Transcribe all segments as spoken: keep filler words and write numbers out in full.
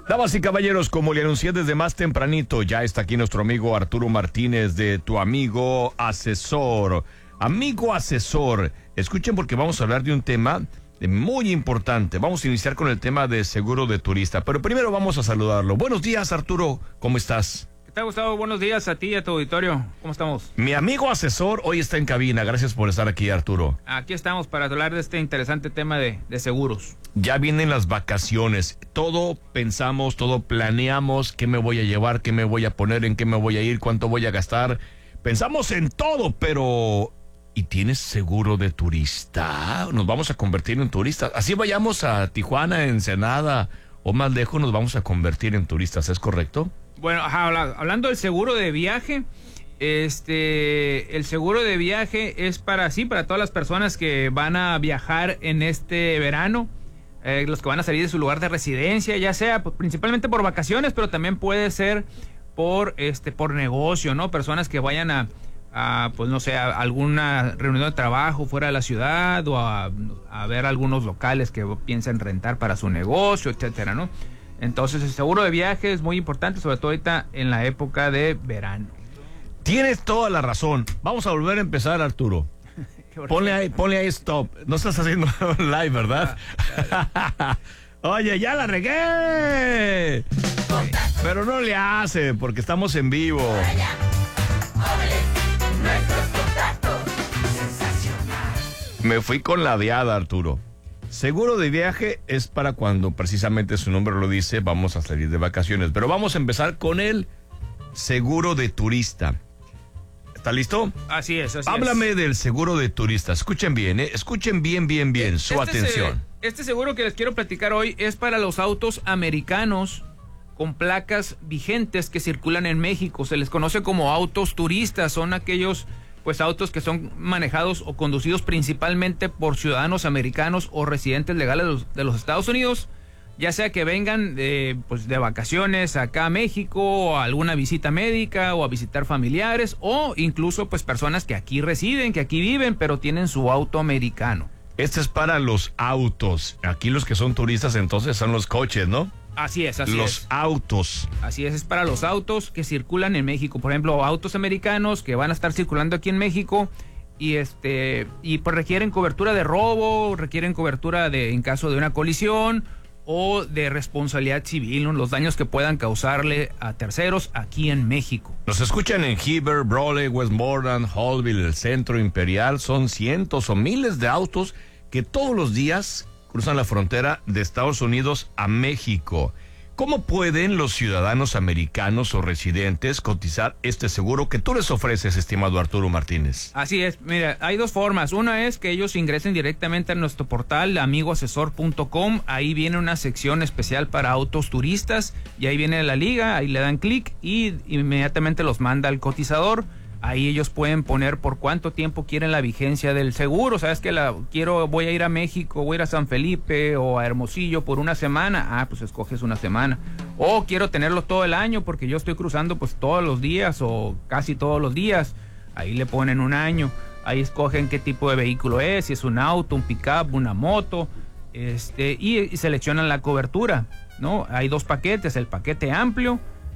Damas y caballeros, como le anuncié desde más tempranito, ya está aquí nuestro amigo Arturo Martínez de Tu Amigo Asesor. Amigo Asesor, escuchen porque vamos a hablar de un tema muy importante. Vamos a iniciar con el tema de seguro de turista, pero primero vamos a saludarlo. Buenos días, Arturo, ¿cómo estás? ¿Qué tal, Gustavo? Buenos días a ti y a tu auditorio. ¿Cómo estamos? Mi amigo Asesor hoy está en cabina. Gracias por estar aquí, Arturo. Aquí estamos para hablar de este interesante tema de, de seguros. Ya vienen las vacaciones. Todo pensamos, todo planeamos. ¿Qué me voy a llevar? ¿Qué me voy a poner? ¿En qué me voy a ir? ¿Cuánto voy a gastar? Pensamos en todo, pero... ¿y tienes seguro de turista? Nos vamos a convertir en turistas. Así vayamos a Tijuana, Ensenada o más lejos, nos vamos a convertir en turistas. ¿Es correcto? Bueno, ajá, hablando del seguro de viaje, este, el seguro de viaje es para, sí, para todas las personas que van a viajar en este verano, eh, los que van a salir de su lugar de residencia, ya sea pues, principalmente por vacaciones, pero también puede ser por, este, por negocio, ¿no? Personas que vayan a, a pues no sé, a alguna reunión de trabajo fuera de la ciudad o a, a ver algunos locales que piensan rentar para su negocio, etcétera, ¿no? Entonces el seguro de viaje es muy importante, sobre todo ahorita en la época de verano. Tienes toda la razón. Vamos a volver a empezar, Arturo. Ponle ahí, ponle ahí stop. No estás haciendo live, ¿verdad? Ah, oye, ya la regué. Pero no le hace, porque estamos en vivo. Me fui con la viada, Arturo. Seguro de viaje es para cuando, precisamente su nombre lo dice, vamos a salir de vacaciones. Pero vamos a empezar con el seguro de turista. ¿Está listo? Así es, así Háblame es. del seguro de turista. Escuchen bien, ¿eh? Escuchen bien, bien, bien. Su este atención. Se, este seguro que les quiero platicar hoy es para los autos americanos con placas vigentes que circulan en México. Se les conoce como autos turistas. Son aquellos... pues autos que son manejados o conducidos principalmente por ciudadanos americanos o residentes legales de los, de los Estados Unidos, ya sea que vengan de, pues de vacaciones acá a México, o a alguna visita médica, o a visitar familiares, o incluso pues personas que aquí residen, que aquí viven, pero tienen su auto americano. Este es para los autos. Aquí los que son turistas entonces son los coches, ¿no? Así es, así los es. autos. Así es, es para los autos que circulan en México. Por ejemplo, autos americanos que van a estar circulando aquí en México y este y pues requieren cobertura de robo, requieren cobertura de en caso de una colisión o de responsabilidad civil, ¿no? Los daños que puedan causarle a terceros aquí en México. Nos escuchan en Heber, Brawley, Westmoreland, Hallville, el Centro Imperial. Son cientos o miles de autos que todos los días cruzan la frontera de Estados Unidos a México. ¿Cómo pueden los ciudadanos americanos o residentes cotizar este seguro que tú les ofreces, estimado Arturo Martínez? Así es, mira, hay dos formas. Una es que ellos ingresen directamente a nuestro portal amigo asesor punto com. Ahí viene una sección especial para autos turistas y ahí viene la liga, ahí le dan clic y inmediatamente los manda al cotizador. Ahí ellos pueden poner por cuánto tiempo quieren la vigencia del seguro. Sabes que la quiero, voy a ir a México, voy a ir a San Felipe o a Hermosillo por una semana. Ah, pues escoges una semana. O quiero tenerlo todo el año porque yo estoy cruzando pues todos los días o casi todos los días. Ahí le ponen un año. Ahí escogen qué tipo de vehículo es, si es un auto, un pick-up, una moto, este, y, y seleccionan la cobertura, ¿no? Hay dos paquetes, el paquete amplio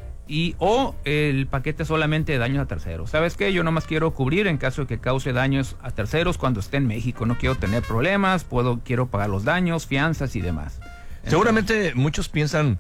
y o el paquete solamente de daños a terceros. ¿Sabes qué? Yo nomás quiero cubrir en caso de que cause daños a terceros cuando esté en México. No quiero tener problemas, puedo quiero pagar los daños, fianzas y demás. Entonces, seguramente muchos piensan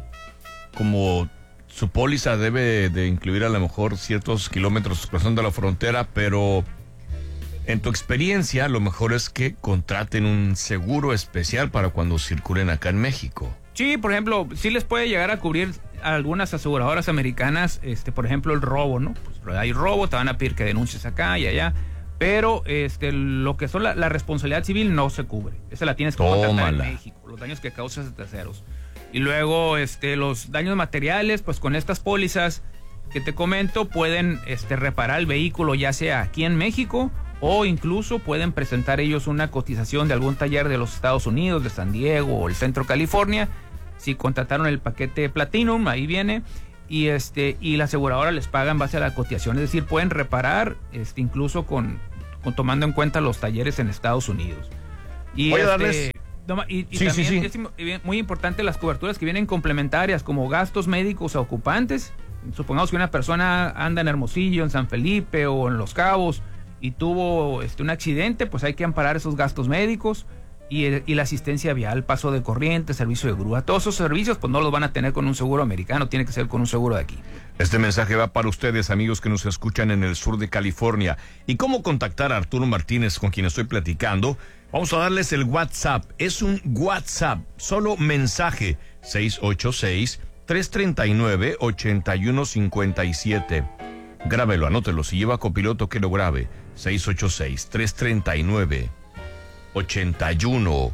como su póliza debe de incluir a lo mejor ciertos kilómetros cruzando la frontera, pero en tu experiencia lo mejor es que contraten un seguro especial para cuando circulen acá en México. Sí, por ejemplo, sí les puede llegar a cubrir a algunas aseguradoras americanas, este, por ejemplo, el robo, ¿no? Pues hay robo, te van a pedir que denuncies acá y allá, pero este, lo que son la, la responsabilidad civil no se cubre. Esa la tienes que contratar en México, los daños que causas a terceros. Y luego, este, los daños materiales, pues con estas pólizas que te comento, pueden este, reparar el vehículo ya sea aquí en México o incluso pueden presentar ellos una cotización de algún taller de los Estados Unidos, de San Diego o el Centro California. Si contrataron el paquete Platinum, ahí viene, y este y la aseguradora les paga en base a la cotización, es decir, pueden reparar este incluso con, con tomando en cuenta los talleres en Estados Unidos. Y voy, este, a darles, No, y, y Sí, también sí, sí. es muy importante las coberturas que vienen complementarias, como gastos médicos a ocupantes. Supongamos que una persona anda en Hermosillo, en San Felipe o en Los Cabos y tuvo este, un accidente, pues hay que amparar esos gastos médicos y, y la asistencia vial, paso de corriente, servicio de grúa. Todos esos servicios pues no los van a tener con un seguro americano, tiene que ser con un seguro de aquí. Este mensaje va para ustedes, amigos que nos escuchan en el sur de California. ¿Y cómo contactar a Arturo Martínez, con quien estoy platicando? Vamos a darles el WhatsApp. Es un WhatsApp, solo mensaje, seis ocho seis, tres tres nueve, ocho uno cinco siete. Grábelo, anótelo. Si lleva copiloto, que lo grabe. seis ocho seis, tres tres nueve, ocho uno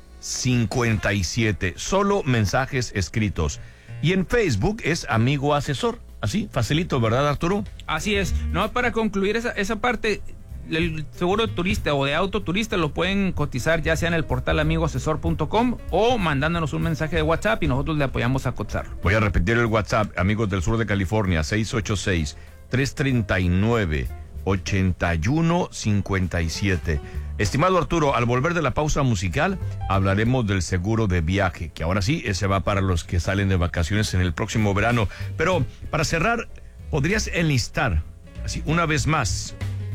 cinco siete. Solo mensajes escritos. Y en Facebook es Amigo Asesor. Así, facilito, ¿verdad, Arturo? Así es. No, para concluir esa, esa parte, el seguro de turista o de auto turista lo pueden cotizar ya sea en el portal amigo asesor punto com o mandándonos un mensaje de WhatsApp y nosotros le apoyamos a cotizarlo. Voy a repetir el WhatsApp, amigos del sur de California, seis ocho seis, tres tres nueve, ocho uno cinco siete. Estimado Arturo, al volver de la pausa musical, hablaremos del seguro de viaje, que ahora sí, ese va para los que salen de vacaciones en el próximo verano. Pero, para cerrar, ¿podrías enlistar, así, una vez más,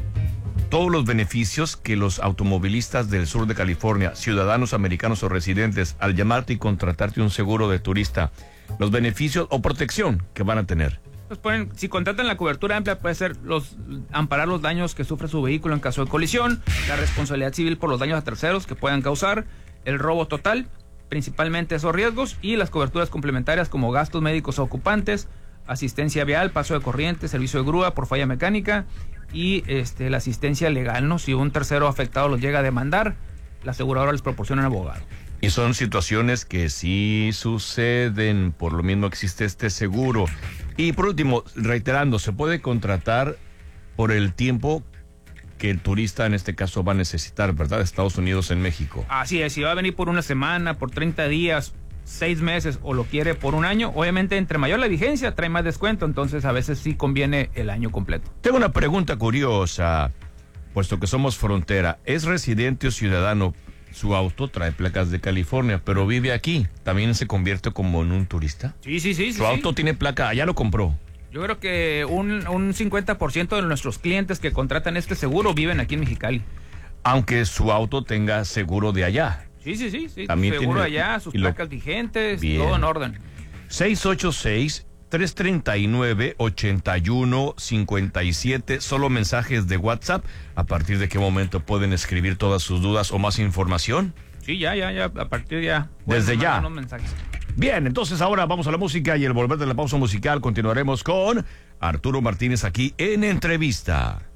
todos los beneficios que los automovilistas del sur de California, ciudadanos americanos o residentes, al llamarte y contratarte un seguro de turista, los beneficios o protección que van a tener? Pues pueden, si contratan la cobertura amplia, puede ser los amparar los daños que sufre su vehículo en caso de colisión, la responsabilidad civil por los daños a terceros que puedan causar, el robo total, principalmente esos riesgos, y las coberturas complementarias como gastos médicos a ocupantes, asistencia vial, paso de corriente, servicio de grúa por falla mecánica y este la asistencia legal, ¿no? Si un tercero afectado los llega a demandar, la aseguradora les proporciona un abogado. Y son situaciones que sí suceden, por lo mismo existe este seguro. Y por último, reiterando, se puede contratar por el tiempo que el turista en este caso va a necesitar, ¿verdad? Estados Unidos en México. Así es, si va a venir por una semana, por treinta días, seis meses o lo quiere por un año, obviamente entre mayor la vigencia trae más descuento, entonces a veces sí conviene el año completo. Tengo una pregunta curiosa, puesto que somos frontera. ¿Es residente o ciudadano? Su auto trae placas de California, pero vive aquí. ¿También se convierte como en un turista? Sí, sí, sí. Su sí, auto sí. tiene placa, allá lo compró. Yo creo que un, un cincuenta por ciento de nuestros clientes que contratan este seguro viven aquí en Mexicali. Aunque su auto tenga seguro de allá. Sí, sí, sí. sí. También seguro tiene, allá, sus lo, placas vigentes, bien. Todo en orden. seis ocho seis, tres tres nueve, ocho uno cinco siete. Solo mensajes de WhatsApp. ¿A partir de qué momento pueden escribir todas sus dudas o más información? Sí, ya, ya, ya. A partir de ya. Desde ya. Unos mensajes. Bien, entonces ahora vamos a la música y al volver de la pausa musical continuaremos con Arturo Martínez aquí en Entrevista.